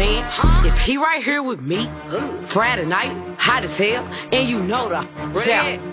man. If he right here with me, Friday night, hot as hell, and you know the